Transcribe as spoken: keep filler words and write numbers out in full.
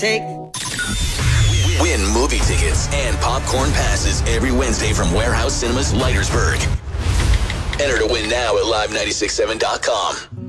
Take. Win movie tickets and popcorn passes every Wednesday from Warehouse Cinemas, Leitersburg. Enter to win now at live nine six seven dot com.